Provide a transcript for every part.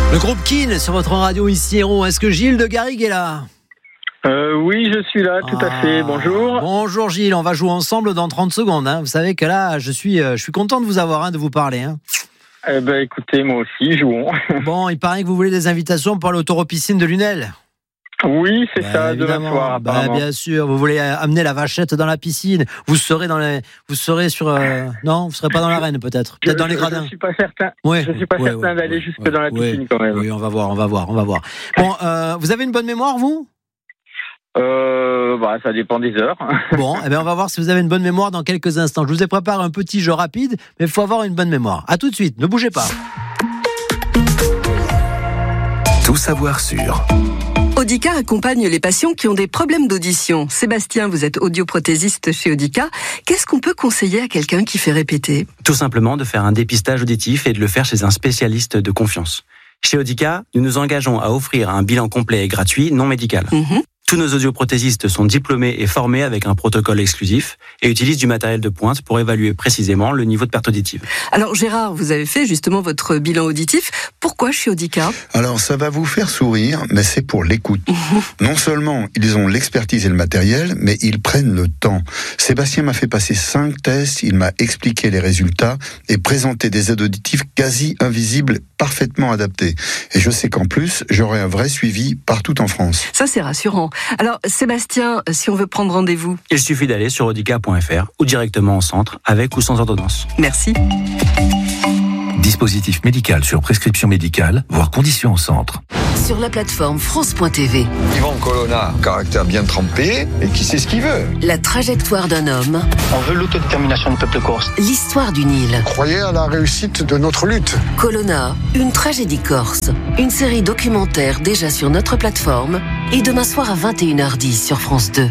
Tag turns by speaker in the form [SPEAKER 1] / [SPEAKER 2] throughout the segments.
[SPEAKER 1] Le groupe Keane sur votre radio ici Héros. Est-ce que Gilles de Garrigues est là ?
[SPEAKER 2] Oui, je suis là, tout à fait. Bonjour.
[SPEAKER 1] Bonjour Gilles, on va jouer ensemble dans 30 secondes. Vous savez que là, je suis content de vous avoir, de vous parler.
[SPEAKER 2] Écoutez, moi aussi, jouons.
[SPEAKER 1] Bon, il paraît que vous voulez des invitations pour aller au taureau-piscine de Lunel.
[SPEAKER 2] Oui, c'est ça, demain soir, apparemment.
[SPEAKER 1] Bien sûr, vous voulez amener la vachette dans la piscine. Vous serez sur... Non, vous serez pas dans l'arène peut-être. Peut-être dans les gradins.
[SPEAKER 2] Je suis pas certain.
[SPEAKER 1] Ouais.
[SPEAKER 2] Je suis pas certain d'aller jusque dans la piscine quand même.
[SPEAKER 1] Oui, on va voir. Bon, vous avez une bonne mémoire, vous ?
[SPEAKER 2] Ça dépend des heures.
[SPEAKER 1] Bon, on va voir si vous avez une bonne mémoire dans quelques instants. Je vous ai préparé un petit jeu rapide, mais il faut avoir une bonne mémoire. À tout de suite, ne bougez pas.
[SPEAKER 3] Tout savoir sur...
[SPEAKER 4] Audica accompagne les patients qui ont des problèmes d'audition. Sébastien, vous êtes audioprothésiste chez Audica. Qu'est-ce qu'on peut conseiller à quelqu'un qui fait répéter ?
[SPEAKER 5] Tout simplement de faire un dépistage auditif et de le faire chez un spécialiste de confiance. Chez Audica, nous nous engageons à offrir un bilan complet et gratuit, non médical. Tous nos audioprothésistes sont diplômés et formés avec un protocole exclusif et utilisent du matériel de pointe pour évaluer précisément le niveau de perte auditive.
[SPEAKER 4] Alors Gérard, vous avez fait justement votre bilan auditif. Pourquoi chez Audica ?
[SPEAKER 6] Alors ça va vous faire sourire, mais c'est pour l'écoute. Non seulement ils ont l'expertise et le matériel, mais ils prennent le temps. Sébastien m'a fait passer 5 tests, il m'a expliqué les résultats et présenté des aides auditives quasi invisibles, parfaitement adaptées. Et je sais qu'en plus, j'aurai un vrai suivi partout en France.
[SPEAKER 4] Ça c'est rassurant. Alors Sébastien, si on veut prendre rendez-vous ?
[SPEAKER 5] Il suffit d'aller sur audica.fr ou directement au centre, avec ou sans ordonnance.
[SPEAKER 4] Merci.
[SPEAKER 3] Dispositif médical sur prescription médicale, voire conditions au centre.
[SPEAKER 7] Sur la plateforme France.tv.
[SPEAKER 8] Yvan Colonna, caractère bien trempé et qui sait ce qu'il veut.
[SPEAKER 7] La trajectoire d'un homme.
[SPEAKER 9] On veut l'autodétermination du peuple corse.
[SPEAKER 7] L'histoire du Nil.
[SPEAKER 8] Croyez à la réussite de notre lutte.
[SPEAKER 7] Colonna, une tragédie corse. Une série documentaire déjà sur notre plateforme. Et demain soir à 21h10 sur France 2.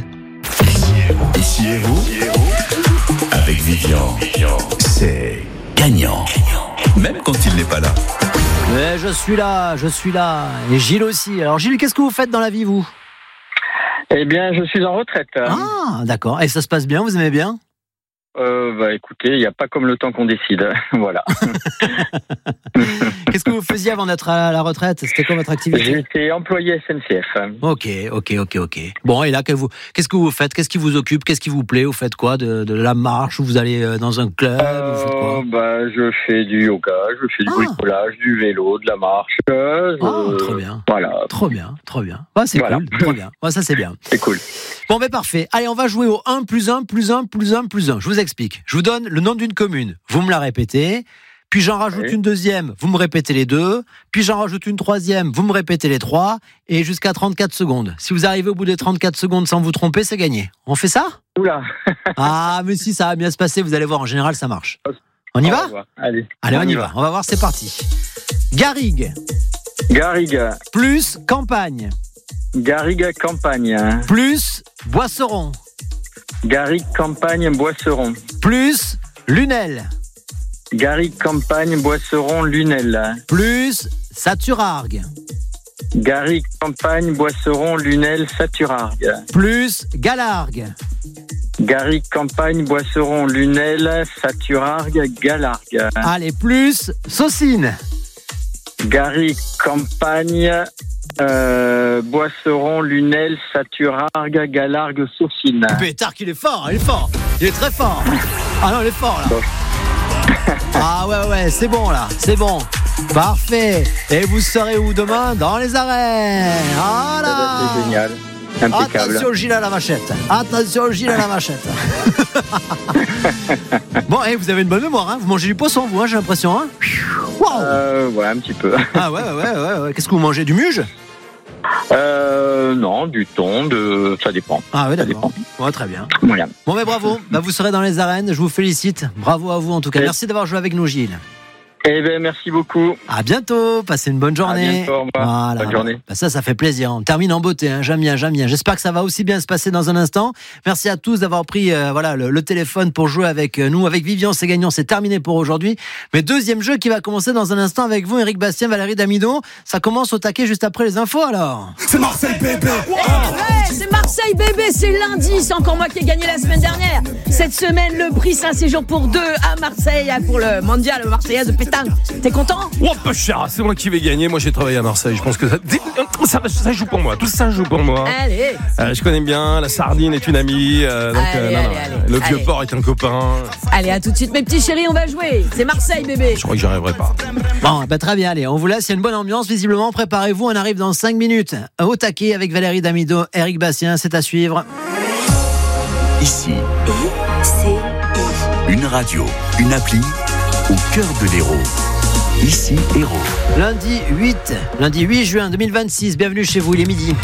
[SPEAKER 3] Ici Héros, avec Vivian, c'est gagnant. Même quand il n'est pas là.
[SPEAKER 1] Mais je suis là. Et Gilles aussi. Alors Gilles, qu'est-ce que vous faites dans la vie, vous ?
[SPEAKER 2] Eh bien, je suis en retraite.
[SPEAKER 1] Ah, d'accord. Et ça se passe bien, vous aimez bien ?
[SPEAKER 2] Écoutez, il n'y a pas comme le temps qu'on décide. Voilà.
[SPEAKER 1] Qu'est-ce que vous faisiez avant d'être à la retraite ? C'était quoi votre activité ?
[SPEAKER 2] J'étais employé SNCF.
[SPEAKER 1] Ok. Bon, et là, qu'est-ce que vous faites ? Qu'est-ce qui vous occupe ? Qu'est-ce qui vous plaît ? Vous faites quoi ? De la marche ? Vous allez dans un club ? Vous faites quoi ?
[SPEAKER 2] Je fais du yoga, je fais du bricolage, du vélo, de la marche.
[SPEAKER 1] Trop bien.
[SPEAKER 2] Voilà.
[SPEAKER 1] Trop bien. C'est cool. Trop bien. Ça, c'est bien.
[SPEAKER 2] C'est cool.
[SPEAKER 1] Bon, parfait. Allez, on va jouer au 1 + 1 + 1 + 1 + 1. Je vous explique. Je vous donne le nom d'une commune. Vous me la répétez. Puis j'en rajoute une deuxième. Vous me répétez les deux. Puis j'en rajoute une troisième. Vous me répétez les trois. Et jusqu'à 34 secondes. Si vous arrivez au bout des 34 secondes sans vous tromper, c'est gagné. On fait ça ?
[SPEAKER 2] Oula.
[SPEAKER 1] Ah, mais si, ça va bien se passer. Vous allez voir, en général, ça marche. On y va ?
[SPEAKER 2] Allez,
[SPEAKER 1] on y va. On va voir, c'est parti. Garrigues. Plus campagne.
[SPEAKER 2] Garrigues campagne.
[SPEAKER 1] Plus Boisseron.
[SPEAKER 2] Garrigues campagne Boisseron.
[SPEAKER 1] Plus Lunel.
[SPEAKER 2] Garrigues campagne Boisseron Lunel.
[SPEAKER 1] Plus Saturargues.
[SPEAKER 2] Garrigues campagne Boisseron Lunel Saturargues.
[SPEAKER 1] Plus Galargues.
[SPEAKER 2] Garrigues campagne Boisseron Lunel Saturargues Galargues.
[SPEAKER 1] Allez, plus Saucines.
[SPEAKER 2] Garrigues campagne Boisseron Lunel Saturargues Galargues Saucines.
[SPEAKER 1] Pétard qu'il est fort, il est très fort. Ah non, il est fort là. Ah ouais, c'est bon là, c'est bon. Parfait. Et vous serez où demain ? Dans les arènes. Voilà.
[SPEAKER 2] C'est génial. Impeccable.
[SPEAKER 1] Attention Gilles à la vachette. Bon, vous avez une bonne mémoire, hein. Vous mangez du poisson, vous, j'ai l'impression, hein.
[SPEAKER 2] Wow. Ouais, un petit peu.
[SPEAKER 1] Ah ouais. Qu'est-ce que vous mangez ? Du muge ?
[SPEAKER 2] Non, du thon, ça dépend.
[SPEAKER 1] Ah ouais, d'accord.
[SPEAKER 2] Ça dépend.
[SPEAKER 1] Ouais, très bien.
[SPEAKER 2] Voilà.
[SPEAKER 1] Bon, bravo. Vous serez dans les arènes. Je vous félicite. Bravo à vous, en tout cas. Merci d'avoir joué avec nous, Gilles.
[SPEAKER 2] Merci beaucoup.
[SPEAKER 1] À bientôt. Passez une bonne journée.
[SPEAKER 2] À bientôt. Voilà. Bonne journée.
[SPEAKER 1] Ça fait plaisir. On termine en beauté. J'aime bien. J'espère que ça va aussi bien se passer dans un instant. Merci à tous d'avoir pris le téléphone pour jouer avec nous. Avec Vivian, c'est gagnant. C'est terminé pour aujourd'hui. Mais deuxième jeu qui va commencer dans un instant avec vous, Éric Bastien, Valérie Damido. Ça commence au taquet juste après les infos, alors.
[SPEAKER 10] C'est Marseille bébé.
[SPEAKER 11] C'est Marseille bébé. C'est lundi. C'est encore moi qui ai gagné la semaine dernière. Cette semaine, le prix, c'est un séjour pour deux à Marseille pour le mondial marseillaise de pétard. matin. T'es content?
[SPEAKER 10] Oh, peu cher, c'est moi qui vais gagner. Moi, j'ai travaillé à Marseille. Je pense que ça joue pour moi. Tout ça joue pour moi.
[SPEAKER 11] Allez.
[SPEAKER 10] Je connais bien. La sardine est une amie.
[SPEAKER 11] Allez.
[SPEAKER 10] Le vieux porc est un copain.
[SPEAKER 11] Allez, à tout de suite, mes petits chéris, on va jouer. C'est Marseille, bébé.
[SPEAKER 10] Je crois que j'y arriverai pas.
[SPEAKER 1] Bon, très bien, allez, on vous laisse, il y a une bonne ambiance, visiblement, préparez-vous, on arrive dans 5 minutes. Au taquet avec Valérie Damido, Eric Bastien, c'est à suivre.
[SPEAKER 3] Ici, une radio, une appli, au cœur de l'Hérault. Ici, Hérault.
[SPEAKER 1] Lundi 8 juin 2026, bienvenue chez vous, il est midi.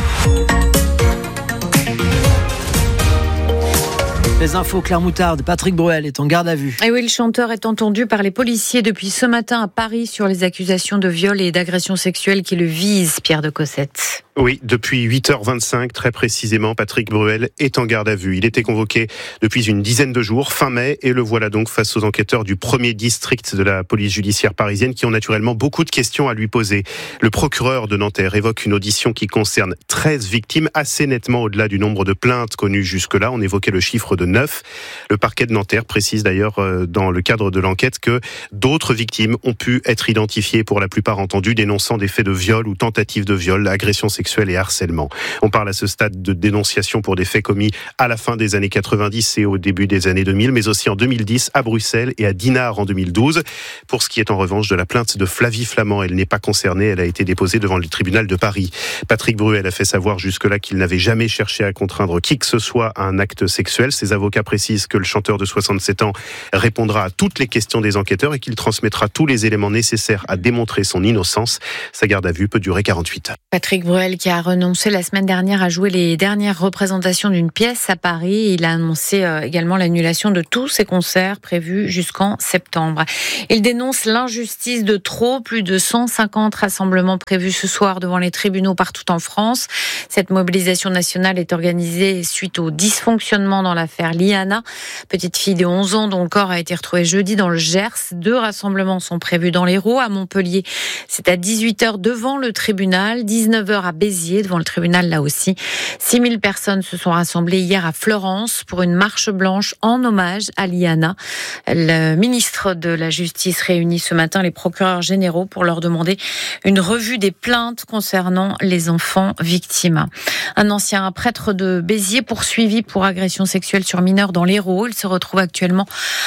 [SPEAKER 1] Les infos, Claire Moutarde, Patrick Bruel est en garde à vue.
[SPEAKER 12] Et oui, le chanteur est entendu par les policiers depuis ce matin à Paris sur les accusations de viol et d'agression sexuelle qui le visent, Pierre de Cossette.
[SPEAKER 13] Oui, depuis 8h25, très précisément, Patrick Bruel est en garde à vue. Il était convoqué depuis une dizaine de jours, fin mai, et le voilà donc face aux enquêteurs du 1er district de la police judiciaire parisienne qui ont naturellement beaucoup de questions à lui poser. Le procureur de Nanterre évoque une audition qui concerne 13 victimes, assez nettement au-delà du nombre de plaintes connues jusque-là. On évoquait le chiffre de 9. Le parquet de Nanterre précise d'ailleurs dans le cadre de l'enquête que d'autres victimes ont pu être identifiées, pour la plupart entendues, dénonçant des faits de viol ou tentatives de viol, agression sexuelle et harcèlement. On parle à ce stade de dénonciation pour des faits commis à la fin des années 90 et au début des années 2000, mais aussi en 2010 à Bruxelles et à Dinard en 2012. Pour ce qui est en revanche de la plainte de Flavie Flamand, elle n'est pas concernée, elle a été déposée devant le tribunal de Paris. Patrick Bruel a fait savoir jusque-là qu'il n'avait jamais cherché à contraindre qui que ce soit à un acte sexuel. Ses avocats précisent que le chanteur de 67 ans répondra à toutes les questions des enquêteurs et qu'il transmettra tous les éléments nécessaires à démontrer son innocence. Sa garde à vue peut durer 48 heures.
[SPEAKER 12] Patrick Bruel qui a renoncé la semaine dernière à jouer les dernières représentations d'une pièce à Paris. Il a annoncé également l'annulation de tous ses concerts prévus jusqu'en septembre. Il dénonce l'injustice de trop. Plus de 150 rassemblements prévus ce soir devant les tribunaux partout en France. Cette mobilisation nationale est organisée suite au dysfonctionnement dans l'affaire Liana, petite fille de 11 ans dont le corps a été retrouvé jeudi dans le Gers. 2 rassemblements sont prévus dans l'Hérault. À Montpellier, c'est à 18h devant le tribunal, 19h à Béziers, devant le tribunal là aussi. 6000 personnes se sont rassemblées hier à Florence pour une marche blanche en hommage à Liana. Le ministre de la Justice réunit ce matin les procureurs généraux pour leur demander une revue des plaintes concernant les enfants victimes. Un ancien prêtre de Béziers poursuivi pour agression sexuelle sur mineurs dans l'Hérault. Il se trouve actuellement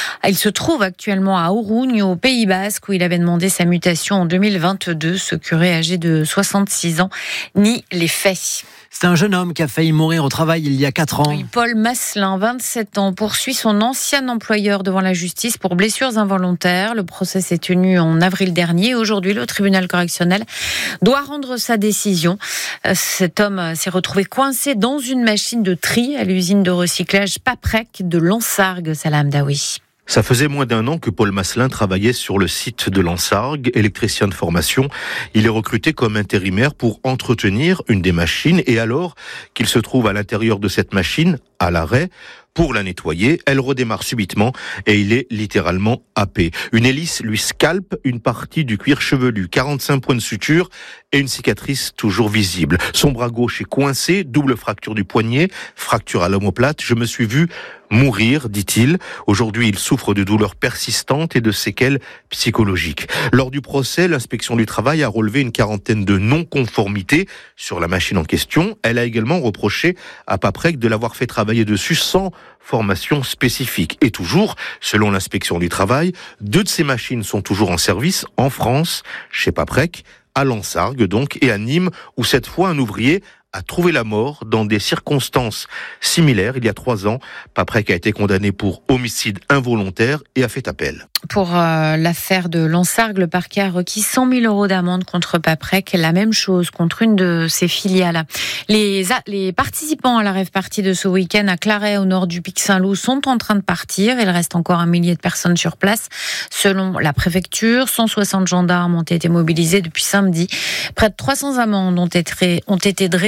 [SPEAKER 12] à Ourougne, au Pays Basque, où il avait demandé sa mutation en 2022. Ce curé âgé de 66 ans nie les faits.
[SPEAKER 1] C'est un jeune homme qui a failli mourir au travail il y a 4 ans.
[SPEAKER 12] Oui, Paul Masselin, 27 ans, poursuit son ancien employeur devant la justice pour blessures involontaires. Le procès s'est tenu en avril dernier. Aujourd'hui, le tribunal correctionnel doit rendre sa décision. Cet homme s'est retrouvé coincé dans une machine de tri à l'usine de recyclage Paprec de Lansargues, Salah Hamdaoui.
[SPEAKER 14] Ça faisait moins d'1 an que Paul Masselin travaillait sur le site de Lansargues, électricien de formation. Il est recruté comme intérimaire pour entretenir une des machines et alors qu'il se trouve à l'intérieur de cette machine, à l'arrêt, pour la nettoyer, elle redémarre subitement et il est littéralement happé. Une hélice lui scalpe une partie du cuir chevelu, 45 points de suture et une cicatrice toujours visible. Son bras gauche est coincé, double fracture du poignet, fracture à l'omoplate. Je me suis vu mourir, dit-il. Aujourd'hui, il souffre de douleurs persistantes et de séquelles psychologiques. Lors du procès, l'inspection du travail a relevé une quarantaine de non-conformités sur la machine en question. Elle a également reproché à Paprec de l'avoir fait travailler dessus sans formation spécifique. Et toujours, selon l'inspection du travail, 2 de ces machines sont toujours en service en France, chez Paprec, à Lansargues donc, et à Nîmes, où cette fois un ouvrier a trouvé la mort dans des circonstances similaires. Il y a 3 ans, Paprec a été condamné pour homicide involontaire et a fait appel.
[SPEAKER 12] Pour l'affaire de Lansargues, le parquet a requis 100 000 € d'amende contre Paprec. La même chose contre une de ses filiales. Les participants à la rave-party de ce week-end à Claret, au nord du Pic Saint-Loup, sont en train de partir. Il reste encore 1 millier de personnes sur place. Selon la préfecture, 160 gendarmes ont été mobilisés depuis samedi. Près de 300 amendes ont été dressées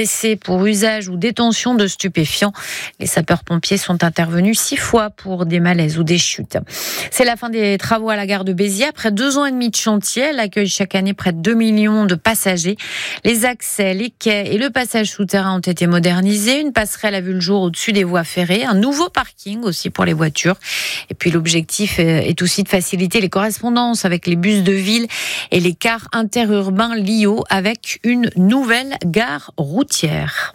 [SPEAKER 12] blessé pour usage ou détention de stupéfiants. Les sapeurs-pompiers sont intervenus 6 fois pour des malaises ou des chutes. C'est la fin des travaux à la gare de Béziers. Après 2 ans et demi de chantier, elle accueille chaque année près de 2 millions de passagers. Les accès, les quais et le passage souterrain ont été modernisés. Une passerelle a vu le jour au-dessus des voies ferrées. Un nouveau parking aussi pour les voitures. Et puis l'objectif est aussi de faciliter les correspondances avec les bus de ville et les cars interurbains LIO avec une nouvelle gare routière.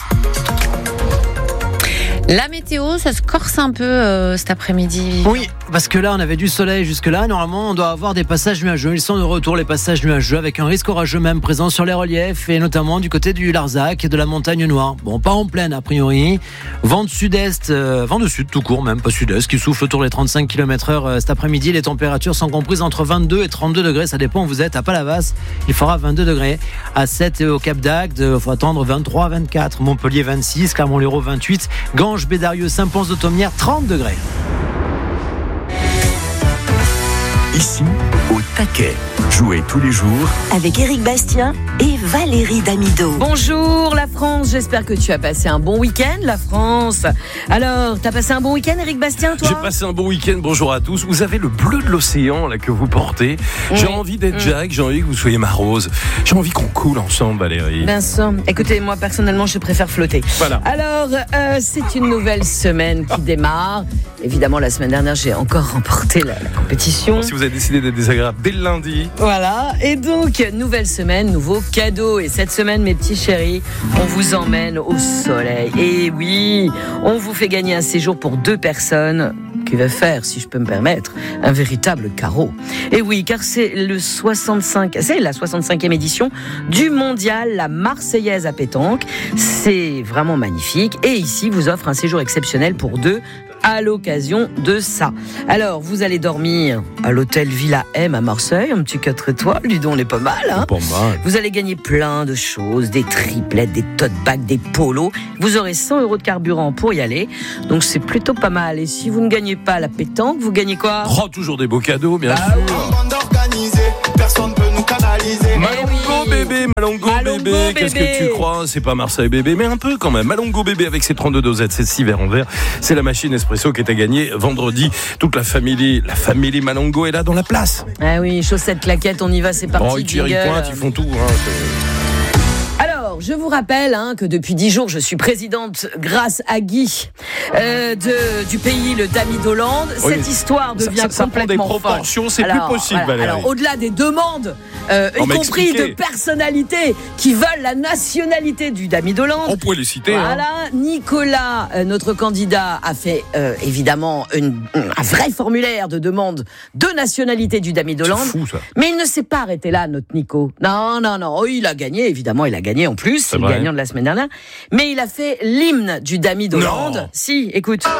[SPEAKER 12] La météo, ça se corse un peu cet après-midi.
[SPEAKER 1] Oui, parce que là, on avait du soleil jusque-là. Normalement, on doit avoir des passages nuageux. Ils sont de retour, les passages nuageux, avec un risque orageux même présent sur les reliefs, et notamment du côté du Larzac et de la Montagne Noire. Bon, pas en plaine, a priori. Vent de sud-est, vent de sud tout court, même pas sud-est, qui souffle autour des 35 km/h cet après-midi. Les températures sont comprises entre 22 et 32 degrés. Ça dépend où vous êtes. À Palavas, il fera 22 degrés. À 7 et au Cap d'Agde, il faut attendre 23, 24. Montpellier, 26. Clermont-Lérault, 28. Ganges, Bédarieux, Saint-Pons-de-Thomières, 30 degrés.
[SPEAKER 3] Ici, au taquet. Jouez tous les jours
[SPEAKER 15] avec Éric Bastien et Valérie Damido.
[SPEAKER 11] Bonjour la France, j'espère que tu as passé un bon week-end, la France. Alors, t'as passé un bon week-end, Éric Bastien, toi ?
[SPEAKER 10] J'ai passé un bon week-end, bonjour à tous. Vous avez le bleu de l'océan là que vous portez. J'ai envie d'être Jack, j'ai envie que vous soyez ma Rose. J'ai envie qu'on coule ensemble, Valérie.
[SPEAKER 11] Vincent, écoutez, moi personnellement, je préfère flotter.
[SPEAKER 10] Voilà.
[SPEAKER 11] Alors, c'est une nouvelle semaine qui démarre. Évidemment, la semaine dernière, j'ai encore remporté la compétition.
[SPEAKER 10] Bon, si vous avez décidé d'être désagréable dès le lundi.
[SPEAKER 11] Voilà, et donc, nouvelle semaine, nouveau cadeau. Et cette semaine, mes petits chéris, on vous emmène au soleil. Et oui, on vous fait gagner un séjour pour 2 personnes qui va faire, si je peux me permettre, un véritable carreau. Et oui, car c'est la 65e édition du mondial La Marseillaise à pétanque. C'est vraiment magnifique. Et ici, vous offre un séjour exceptionnel pour 2 à l'occasion de ça. Alors, vous allez dormir à l'hôtel Villa M à Marseille, un petit 4 étoiles, dis donc, on est pas mal, hein.
[SPEAKER 10] Pas mal.
[SPEAKER 11] Vous allez gagner plein de choses, des triplettes, des tote bags, des polos. Vous aurez 100 € de carburant pour y aller, donc c'est plutôt pas mal. Et si vous ne gagnez pas la pétanque, vous gagnez quoi ?
[SPEAKER 10] Oh, toujours des beaux cadeaux, bien sûr.
[SPEAKER 16] Personne peut nous canaliser.
[SPEAKER 10] Malongo bébé, Malongo bébé. Qu'est-ce que tu crois ? C'est pas Marseille bébé, mais un peu quand même. Malongo bébé avec ses 32 dosettes, c'est 6 verres en verre. C'est la machine espresso qui est à gagner vendredi. Toute la famille Malongo est là dans la place.
[SPEAKER 11] Ah oui, chaussettes, claquettes, on y va, c'est parti.
[SPEAKER 10] Oh, ils tirent, ils pointent, ils font tout.
[SPEAKER 11] Alors, je vous rappelle que depuis 10 jours, je suis présidente grâce à Guy du pays, le Damidoland.
[SPEAKER 10] Oui,
[SPEAKER 11] cette histoire devient
[SPEAKER 10] ça prend des proportions, c'est plus possible, Valérie.
[SPEAKER 11] Alors, au-delà des demandes, y compris de personnalités qui veulent la nationalité du Damidoland.
[SPEAKER 10] On pourrait les citer.
[SPEAKER 11] Voilà, Nicolas, notre candidat, a fait évidemment un vrai formulaire de demande de nationalité du Damidoland.
[SPEAKER 10] C'est fou, ça.
[SPEAKER 11] Mais il ne s'est pas arrêté là, notre Nico. Non. Oh, il a gagné, évidemment, il a gagné en plus, c'est le gagnant de la semaine dernière. Mais il a fait l'hymne du Damidoland. Si, écoute.